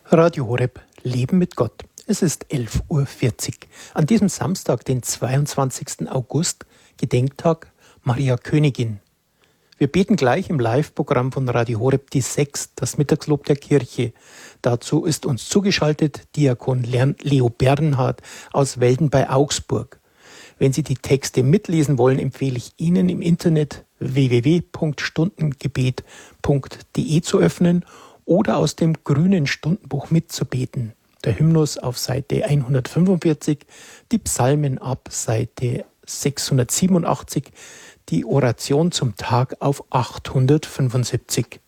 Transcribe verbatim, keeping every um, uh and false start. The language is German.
Radio Horeb, Leben mit Gott. Es ist elf Uhr vierzig. An diesem Samstag, den zweiundzwanzigsten August, Gedenktag Maria Königin. Wir beten gleich im Live-Programm von Radio Horeb die Sechs, das Mittagslob der Kirche. Dazu ist uns zugeschaltet Diakon Leo Bernhard aus Welden bei Augsburg. Wenn Sie die Texte mitlesen wollen, empfehle ich Ihnen im Internet w w w punkt stundengebet punkt d e zu öffnen oder aus dem grünen Stundenbuch mitzubeten. Der Hymnus auf Seite hundertfünfundvierzig, die Psalmen ab Seite sechshundertsiebenundachtzig, die Oration zum Tag auf achthundertfünfundsiebzig.